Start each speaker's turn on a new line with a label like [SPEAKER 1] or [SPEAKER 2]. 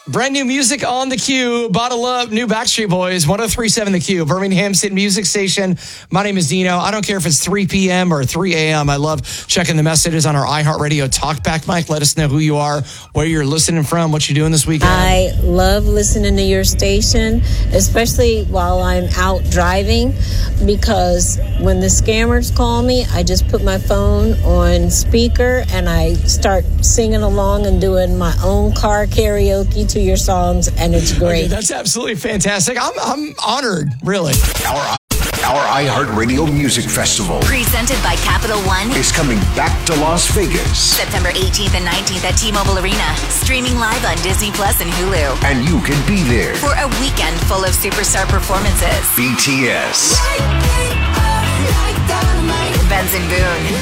[SPEAKER 1] Brand new music on the Q. Bottle Up, new Backstreet Boys, 103.7 The Q, Birmingham's hit music station. My name is Dino. I don't care if it's 3 p.m. or 3 a.m. I love checking the messages on our iHeartRadio Talkback mic. Let us know who you are, where you're listening from, what you're doing this weekend.
[SPEAKER 2] I love listening to your station, especially while I'm out driving, because when the scammers call me, I just put my phone on speaker and I start singing along and doing my own car karaoke to your songs, and it's great.
[SPEAKER 1] Okay, that's absolutely fantastic. I'm honored, really.
[SPEAKER 3] Our iHeartRadio Music Festival,
[SPEAKER 4] presented by Capital One,
[SPEAKER 3] is coming back to Las Vegas.
[SPEAKER 4] September 18th and 19th at T-Mobile Arena. Streaming live on Disney Plus and Hulu.
[SPEAKER 3] And you can be there
[SPEAKER 4] for a weekend full of superstar performances.
[SPEAKER 3] BTS,
[SPEAKER 4] Benson Boone,